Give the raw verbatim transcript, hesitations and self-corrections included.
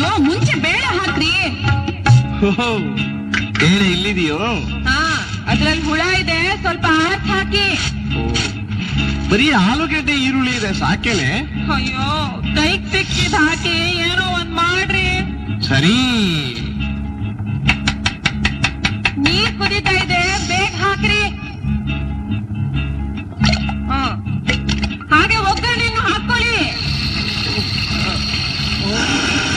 ಅಯ್ಯೋ ಮುಂಚೆ ಬೇಳೆ ಹಾಕ್ರಿ. ಬೇಳೆ ಇಲ್ಲಿದೆಯೋ? ಹಾ, ಅದ್ರಲ್ಲಿ ಹುಳ ಇದೆ, ಸ್ವಲ್ಪ ಆರ್ತ್ ಹಾಕಿ. ಬರೀ ಆಲೂಗಡ್ಡೆ ಈರುಳ್ಳಿ ಇದೆ, ಸಾಕೇನೆ? ಅಯ್ಯೋ ಕೈಗ್ ಸಿಕ್ಕಿದ್ ಹಾಕಿ ಏನೋ ಒಂದ್ ಮಾಡ್ರಿ. ಸರಿ.